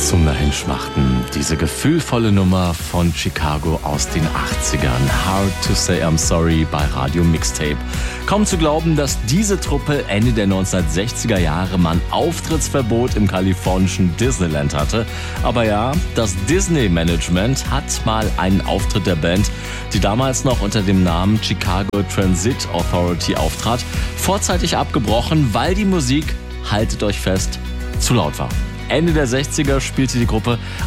Zum Dahinschmachten, diese gefühlvolle Nummer von Chicago aus den 80ern. Hard to Say I'm Sorry bei Radio Mixtape. Kaum zu glauben, dass diese Truppe Ende der 1960er Jahre mal ein Auftrittsverbot im kalifornischen Disneyland hatte. Aber ja, das Disney-Management hat mal einen Auftritt der Band, die damals noch unter dem Namen Chicago Transit Authority auftrat, vorzeitig abgebrochen, weil die Musik, haltet euch fest, zu laut war. Ende der 60er spielte die Gruppe